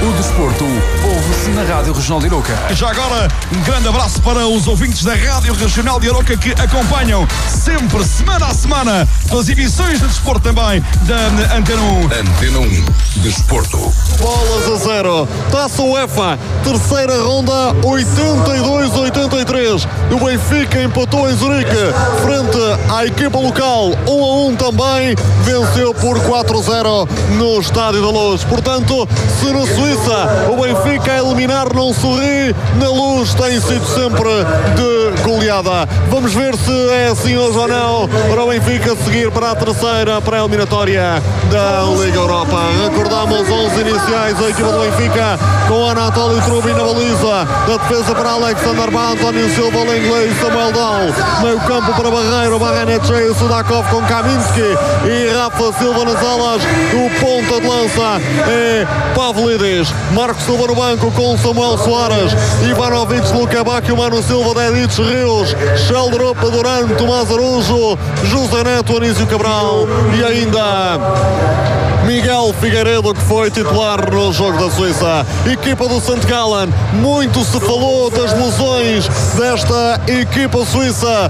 O desporto ouve-se na Rádio Regional de Arouca. Já agora, um grande abraço para os ouvintes da Rádio Regional de Arouca que acompanham sempre, semana a semana, as emissões de desporto também da Antena 1. Antena 1, Desporto. Bolas a 0. Taça UEFA, terceira ronda, 82-83. O Benfica empatou em Zurique, frente à equipa local, 1-1 também. Venceu por 4-0 no Estádio da Luz. Portanto, se na Suíça o Benfica a eliminar não sorri, na Luz tem sido sempre de goleada. Vamos ver se é assim hoje ou não, para o Benfica seguir para a terceira pré-eliminatória da Liga Europa. Recordamos 11 iniciais, a equipa do Benfica com Anatólio Trubi na baliza, da defesa para Alexander Bá, António Silva, Lenglet e Samuel Dal, meio campo para Barreiro, Barrenetche, Sudakov com Kaminski e Rafa Silva nas alas. O ponta de lança é Pavlidis, Marcos Silva no banco com Samuel Soares, Ivanovic, Luka Bacchio, Mano Silva, Dedic, Rios, Sheldrup, Duran, Tomás Arujo, José Neto, Anísio Cabral e ainda Miguel Figueiredo, que foi titular no jogo da Suíça. Equipa do St. Gallen, muito se falou das lesões desta equipa suíça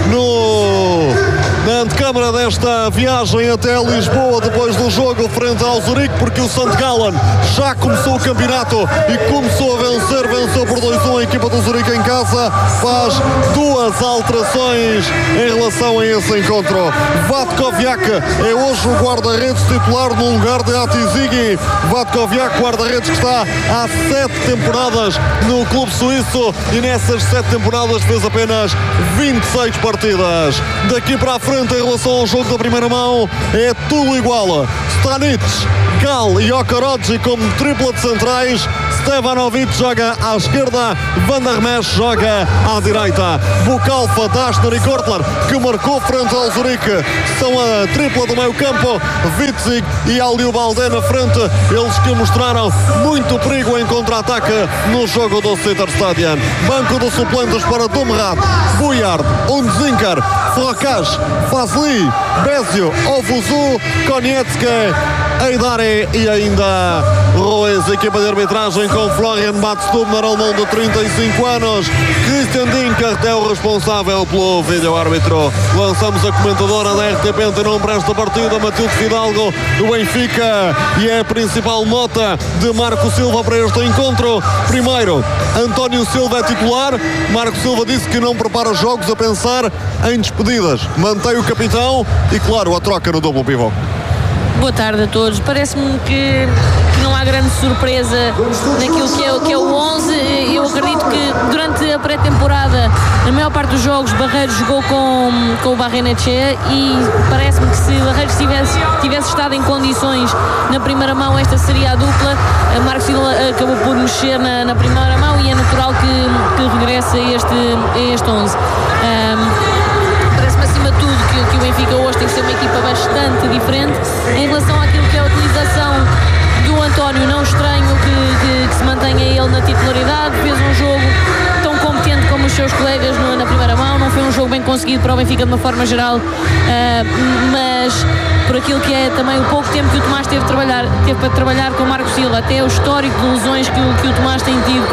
na antecâmara desta viagem até Lisboa depois do jogo frente ao Zurique, porque o St. Gallen já começou o campeonato e começou a vencer, venceu por 2-1 a equipa do Zurique em casa, faz duas alterações em relação a esse encontro. Vatkoviak é hoje o guarda-redes titular no lugar de Atizigi. Vatkoviak, guarda-redes que está há 7 temporadas no clube suíço e nessas 7 temporadas fez apenas 26 partidas. Daqui para a frente, em relação ao jogo da primeira mão, é tudo igual. Stanic, Gal e Okoroji como tripla de centrais. Stevanovic joga à esquerda, Van der Mesch joga à direita. Bukalfa, Dashner e Kortler, que marcou frente ao Zurique, são a tripla do meio campo. Witzig e Aliou Baldé na frente, eles que mostraram muito perigo em contra-ataque no jogo do Sitter-Stadion. Banco de suplentes para Dumrat, Buyard, Unzinker, Frocas, Fazli, Bézio, Ovuzu, Konietzke, Eidari e ainda Ruiz. Equipa de arbitragem com Florian Batstubner, alemão de 35 anos. Christian Dinkert é o responsável pelo vídeo-árbitro. Lançamos a comentadora da RTP Antena 1 para esta partida, Matilde Fidalgo, do Benfica, e é a principal nota de Marco Silva para este encontro. Primeiro, António Silva é titular. Marco Silva disse que não prepara jogos a pensar em despedidas. Mantém o capitão e, claro, a troca no duplo pivô. Boa tarde a todos. Parece-me que não há grande surpresa naquilo que é o 11. Eu acredito que durante a pré-temporada, na maior parte dos jogos, Barreiros jogou com o Barrenetche e parece-me que se Barreiros tivesse estado em condições na primeira mão, esta seria a dupla. Marcos Silva acabou por mexer na primeira mão e é natural que regresse a este 11. Parece-me acima de tudo que o Benfica hoje tem que ser uma equipa bastante diferente. Em relação àquilo que é a utilização do António, não estranho que se mantenha ele na titularidade. Fez um jogo tão competente como os seus colegas na primeira mão. Não foi um jogo bem conseguido para o Benfica de uma forma geral, mas por aquilo que é também o pouco tempo que o Tomás teve para trabalhar com o Marco Silva, até o histórico de lesões que o Tomás tem tido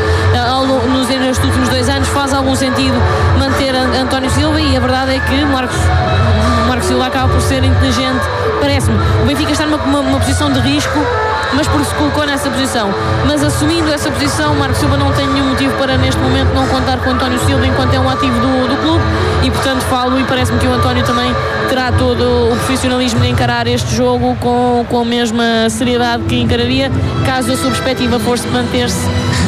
nestes últimos 2 anos, faz algum sentido manter António Silva, e a verdade é que Marco Silva acaba por ser inteligente, parece-me. O Benfica está numa posição de risco, mas porque se colocou nessa posição. Mas assumindo essa posição, Marco Silva não tem nenhum motivo para neste momento não contar com António Silva enquanto é um ativo do clube, e portanto falo, e parece-me que o António também terá todo o profissionalismo de encarar este jogo com a mesma seriedade que encararia caso a sua perspectiva fosse manter-se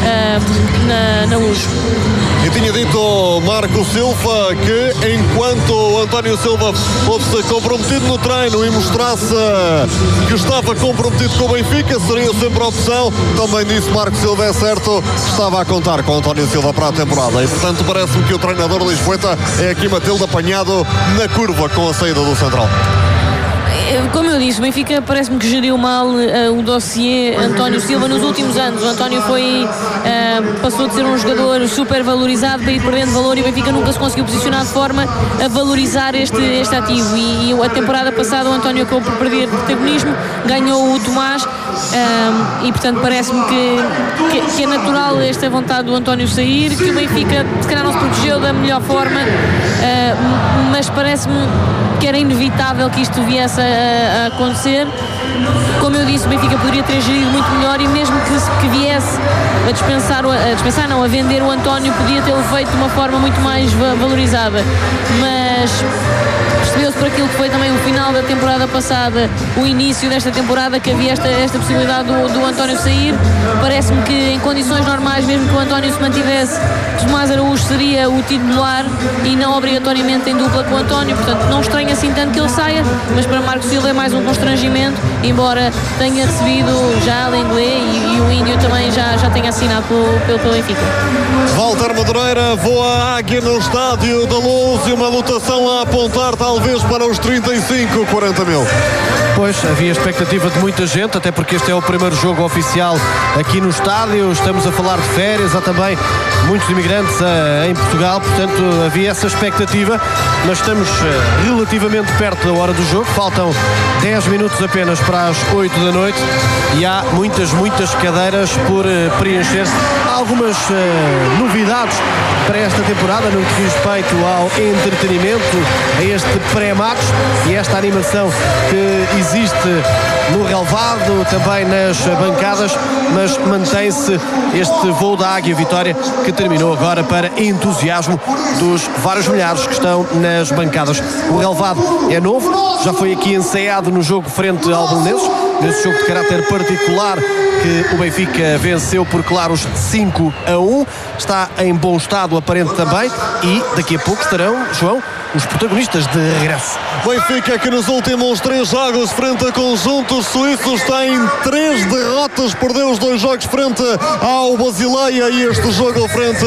na Luz. E tinha dito Marco Silva que enquanto o António Silva fosse comprometido no treino e mostrasse que estava comprometido com o Benfica, seria sempre a opção. Também disse Marco Silva, é certo, que estava a contar com o António Silva para a temporada, e portanto parece-me que o treinador lisboeta é aqui Matilde apanhado na curva com a saída do central. Como eu disse, o Benfica parece-me que geriu mal o dossiê António Silva nos últimos anos. O António passou de ser um jogador super valorizado para ir perdendo valor, e o Benfica nunca se conseguiu posicionar de forma a valorizar este ativo, e a temporada passada o António acabou por perder protagonismo, ganhou o Tomás, e portanto parece-me que é natural esta vontade do António sair, que o Benfica se calhar não se protegeu da melhor forma, mas parece-me que era inevitável que isto viesse a acontecer. Como eu disse, o Benfica poderia ter gerido muito melhor, e mesmo que viesse a vender o António, podia tê-lo feito de uma forma muito mais valorizada, mas percebeu-se por aquilo que foi também o final da temporada passada, o início desta temporada, que havia esta possibilidade do António sair. Parece-me que em condições normais, mesmo que o António se mantivesse, Tomás Araújo seria o titular e não obrigatoriamente em dupla com o António, portanto não estranha assim tanto que ele saia, mas para Marco Silva é mais um constrangimento, embora tenha recebido já Lenglet e o Índio também já tenha assinado pelo Benfica. Walter Madureira, voa Águia no Estádio da Luz, e uma lotação a apontar talvez para os 35, 40 mil. Pois, havia expectativa de muita gente, até porque este é o primeiro jogo oficial aqui no estádio. Estamos a falar de férias, há também muitos imigrantes em Portugal, portanto havia essa expectativa, mas estamos relativamente perto da hora do jogo. Faltam 10 minutos apenas para as 8 da noite e há muitas cadeiras por preencher-se. Há algumas novidades para esta temporada no que diz respeito ao entretenimento, a este pré-match e esta animação que existe no relvado, também nas bancadas, mas mantém-se este voo da Águia Vitória, que terminou agora para entusiasmo dos vários milhares que estão nas bancadas. O relvado é novo, já foi aqui ensaiado no jogo frente ao Belenenses, nesse jogo de caráter particular que o Benfica venceu por claros 5-1. Está em bom estado aparente também, e daqui a pouco estarão, João, os protagonistas de regresso. Benfica, que nos últimos 3 jogos frente a conjuntos suíços tem 3 derrotas, perdeu os 2 jogos frente ao Basileia e este jogo frente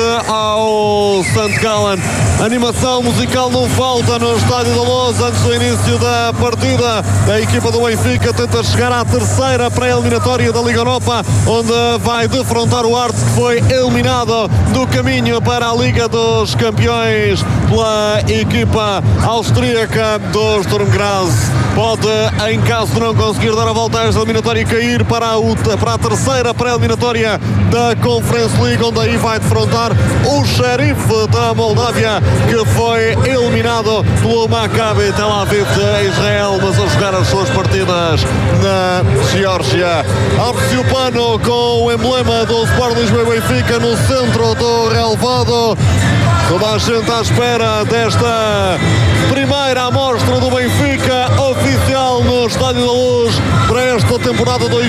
ao St. Gallen. Animação musical não falta no Estádio da Luz antes do início da partida. A equipa do Benfica tenta chegar à terceira pré-eliminatória da Liga Europa, onde vai defrontar o Arte, que foi eliminado do caminho para a Liga dos Campeões pela equipa austríaca do Sturm Graz. Pode, em caso de não conseguir dar a volta a esta eliminatória, cair para a terceira pré-eliminatória da Conference League, onde aí vai defrontar o Sheriff da Moldávia, que foi eliminado pelo Maccabi Tel Aviv de Israel, mas a jogar as suas partidas na Geórgia. Abre-se o pano com o emblema do Sport Lisboa e Benfica no centro do relvado. Toda a gente à espera desta primeira amostra do Benfica oficial no Estádio da Luz para esta temporada 2026-2027,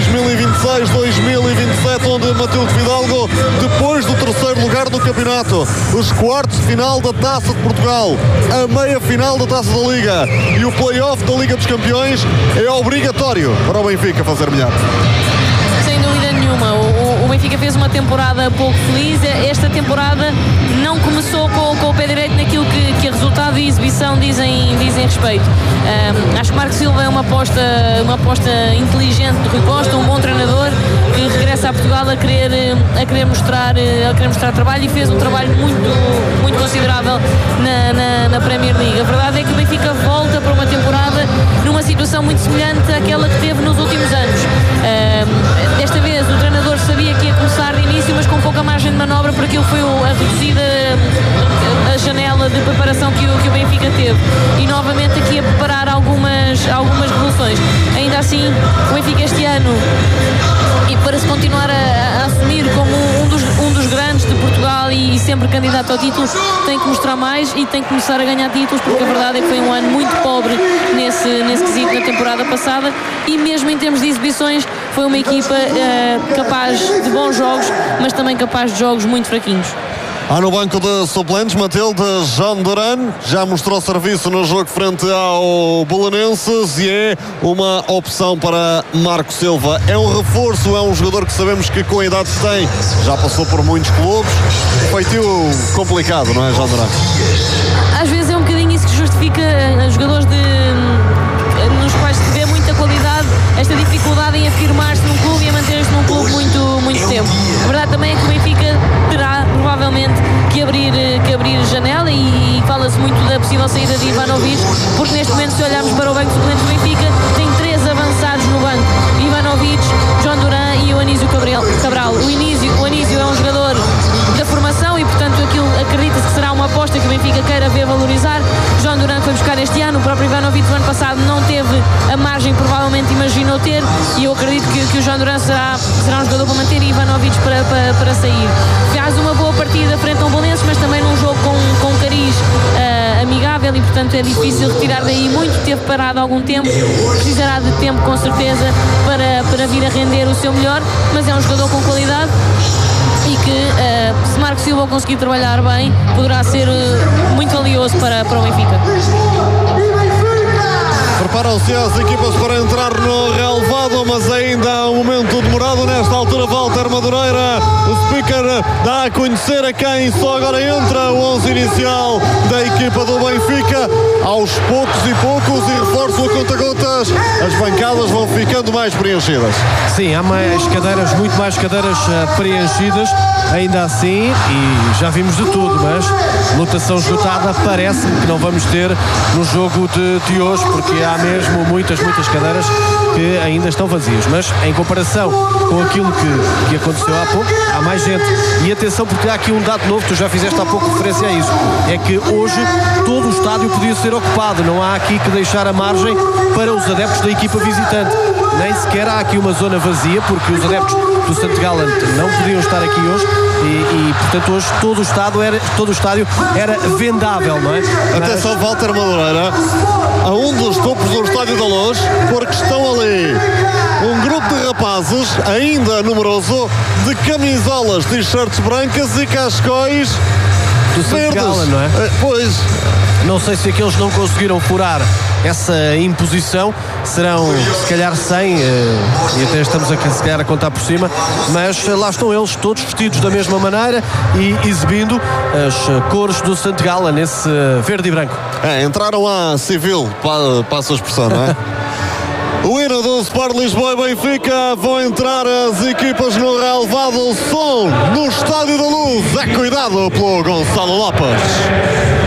onde Matilde Fidalgo, depois do terceiro lugar do campeonato, os quartos de final da Taça de Portugal, a meia final da Taça da Liga e o play-off da Liga dos Campeões, é obrigatório para o Benfica fazer melhor. Sem dúvida nenhuma. O Benfica fez uma temporada pouco feliz. Esta temporada não começou com o pé direito naquilo que a resultado e exibição dizem respeito. Acho que Marco Silva é uma aposta inteligente de Rui Costa, um bom treinador que regressa a Portugal a querer mostrar trabalho, e fez um trabalho muito considerável na Premier League. A verdade é que o Benfica volta para uma temporada numa situação muito semelhante àquela que teve nos últimos anos. Desta vez o treinador sabia que ia começar de início, mas com pouca margem de manobra, porque aquilo foi a reduzida a janela de preparação que o Benfica teve, e novamente aqui a preparar algumas revoluções. Ainda assim, o Benfica este ano, e para se continuar a assumir como um dos grandes de Portugal e sempre candidato ao título, tem que mostrar mais e tem que começar a ganhar títulos, porque a verdade é que foi um ano muito pobre nesse quesito na temporada passada, e mesmo em termos de exibições foi uma equipa capaz de bons jogos, mas também capaz de jogos muito fraquinhos. Há no banco de suplentes Matilde João Duran, já mostrou serviço no jogo frente ao Belenenses e é uma opção para Marco Silva. É um reforço, é um jogador que sabemos que com a idade que tem já passou por muitos clubes. Feitio complicado, não é, João Duran? Às vezes é um bocadinho isso que justifica jogadores nos quais se vê esta dificuldade em afirmar-se num clube e a manter-se num clube muito tempo. A verdade também é que o Benfica terá provavelmente que abrir janela e fala-se muito da possível saída de Ivanovic, porque neste momento, se olharmos para o banco de suplentes do Benfica, tem 3 avançados no banco: Ivanovic, João Duran e o Anísio Cabral. O Anísio é um jogador da formação e, portanto, aquilo acredita-se que será uma aposta que o Benfica queira ver valorizar. João Duran foi buscar este ano, o próprio Ivanovic no ano passado não teve a margem, provavelmente imaginou ter, e eu acredito que o João Duran será um jogador para manter e Ivanovic para sair. Faz uma boa partida frente ao Belenenses, mas também num jogo com um cariz amigável e, portanto, é difícil retirar daí muito. Teve parado algum tempo, precisará de tempo com certeza para vir a render o seu melhor, mas é um jogador com qualidade e que, se Marco Silva conseguir trabalhar bem, poderá ser muito valioso para o Benfica. Preparam-se as equipas para entrar no relevado, mas ainda há um momento demorado. Nesta altura, Walter Madureira, o speaker, dá a conhecer a quem só agora entra o 11 inicial da equipa do Benfica. Aos poucos e reforço a conta-gotas, as bancadas vão ficando mais preenchidas. Sim, há muito mais cadeiras preenchidas, ainda assim, e já vimos de tudo, mas lotação esgotada parece-me que não vamos ter no jogo de hoje, porque há mesmo muitas cadeiras que ainda estão vazias, mas em comparação com aquilo que aconteceu há pouco, há mais gente. E atenção, porque há aqui um dado novo, tu já fizeste há pouco referência a isso, é que hoje todo o estádio podia ser ocupado, não há aqui que deixar a margem para os adeptos da equipa visitante, nem sequer há aqui uma zona vazia, porque os adeptos do St. Gallen não podiam estar aqui hoje e portanto hoje todo o estádio era vendável, não é? Atenção, Walter Madureira, a um dos topos do Estádio da Luz, porque estão ali um grupo de rapazes, ainda numeroso, de camisolas, t-shirts brancas e cascóis do St. Gallen, não é? Pois. Não sei se aqueles não conseguiram furar essa imposição, serão se calhar 100, e até estamos se calhar a contar por cima, mas lá estão eles todos vestidos da mesma maneira e exibindo as cores do St. Gallen, nesse verde e branco. Entraram lá civil, passa a expressão, não é? O hino do Sport Lisboa e Benfica, vão entrar as equipas no relevado. O som no Estádio da Luz é cuidado pelo Gonçalo Lopes.